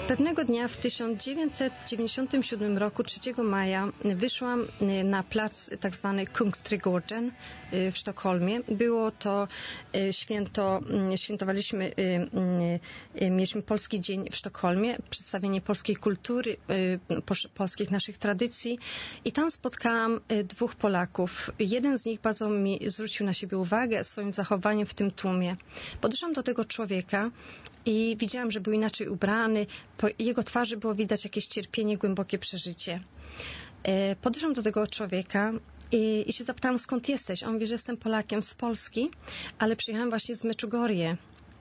Pewnego dnia w 1997 roku, 3 maja, wyszłam na plac tak zwany Kungsträdgården w Sztokholmie. Było to mieliśmy Polski Dzień w Sztokholmie, przedstawienie polskiej kultury, polskich naszych tradycji i tam spotkałam 2 Polaków. Jeden z nich bardzo mi zwrócił na siebie uwagę swoim zachowaniem w tym tłumie. Podeszłam do tego człowieka i widziałam, że był inaczej ubrany. Po jego twarzy było widać jakieś cierpienie, głębokie przeżycie. Podeszłam do tego człowieka i się zapytałam, skąd jesteś? On mówi, że jestem Polakiem z Polski, ale przyjechałam właśnie z Meczugorje.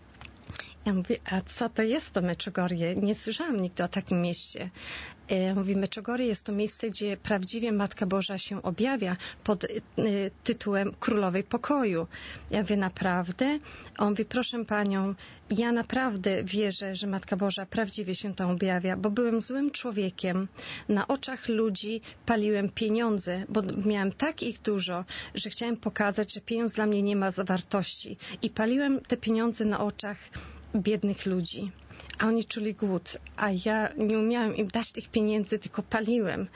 Ja mówię, a co to jest to Meczugorje? Nie słyszałam nigdy o takim mieście. Mówi, Meczugorje jest to miejsce, gdzie prawdziwie Matka Boża się objawia pod tytułem Królowej Pokoju. Ja mówię, naprawdę? On mówi, proszę panią, ja naprawdę wierzę, że Matka Boża prawdziwie się tam objawia, bo byłem złym człowiekiem. Na oczach ludzi paliłem pieniądze, bo miałem tak ich dużo, że chciałem pokazać, że pieniądz dla mnie nie ma wartości. I paliłem te pieniądze na oczach biednych ludzi. A oni czuli głód, a ja nie umiałem im dać tych pieniędzy, tylko paliłem.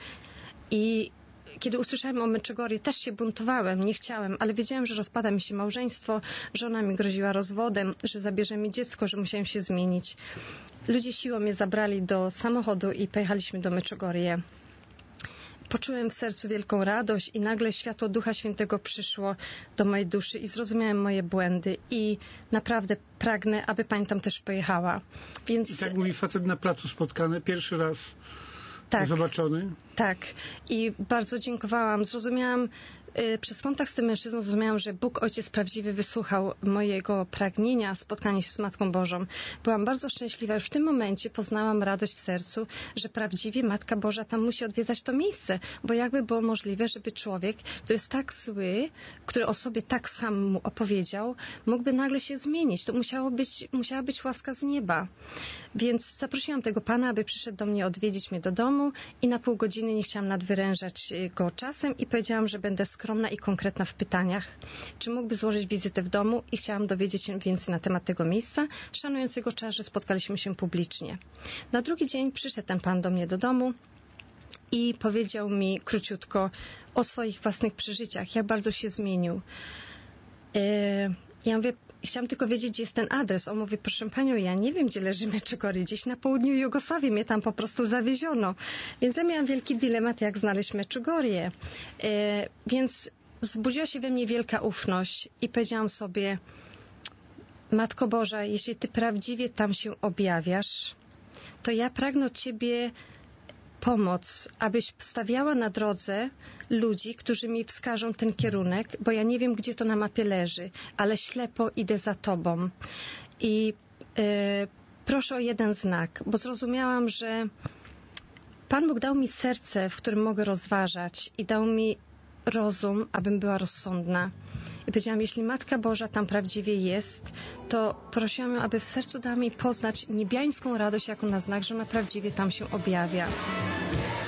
I kiedy usłyszałem o Meczugorje, też się buntowałem, nie chciałem, ale wiedziałem, że rozpada mi się małżeństwo, żona mi groziła rozwodem, że zabierze mi dziecko, że musiałem się zmienić. Ludzie siłą mnie zabrali do samochodu i pojechaliśmy do Meczugorje. Poczułem w sercu wielką radość i nagle światło Ducha Świętego przyszło do mojej duszy i zrozumiałem moje błędy i naprawdę pragnę, aby pani tam też pojechała. Więc... I tak mówi facet na placu spotkany, pierwszy raz zobaczony. Tak. I bardzo dziękowałam. Zrozumiałam, przez kontakt z tym mężczyzną zrozumiałam, że Bóg Ojciec prawdziwy wysłuchał mojego pragnienia spotkania się z Matką Bożą. Byłam bardzo szczęśliwa. Już w tym momencie poznałam radość w sercu, że prawdziwie Matka Boża tam musi odwiedzać to miejsce. Bo jakby było możliwe, żeby człowiek, który jest tak zły, który o sobie tak sam mu opowiedział, mógłby nagle się zmienić. To musiała być łaska z nieba. Więc zaprosiłam tego pana, aby przyszedł do mnie odwiedzić mnie do domu i na pół godziny nie chciałam nadwyrężać go czasem i powiedziałam, że będę skromna i konkretna w pytaniach. Czy mógłby złożyć wizytę w domu i chciałam dowiedzieć się więcej na temat tego miejsca, szanując jego czas, że spotkaliśmy się publicznie. Na drugi dzień przyszedł ten pan do mnie do domu i powiedział mi króciutko o swoich własnych przeżyciach, jak bardzo się zmienił. Ja mówię, chciałam tylko wiedzieć, gdzie jest ten adres. On mówi, proszę panią, ja nie wiem, gdzie leży Meczugorje. Gdzieś na południu Jugosławii mnie tam po prostu zawieziono. Więc ja miałam wielki dylemat, jak znaleźć Meczugorje. Więc wzbudziła się we mnie wielka ufność i powiedziałam sobie, Matko Boża, jeśli Ty prawdziwie tam się objawiasz, to ja pragnę od Ciebie pomoc, abyś stawiała na drodze ludzi, którzy mi wskażą ten kierunek, bo ja nie wiem, gdzie to na mapie leży, ale ślepo idę za Tobą. I proszę o jeden znak, bo zrozumiałam, że Pan Bóg dał mi serce, w którym mogę rozważać i dał mi rozum, abym była rozsądna. I powiedziałam, jeśli Matka Boża tam prawdziwie jest, to prosiłam ją, aby w sercu dała mi poznać niebiańską radość jako na znak, że ona prawdziwie tam się objawia.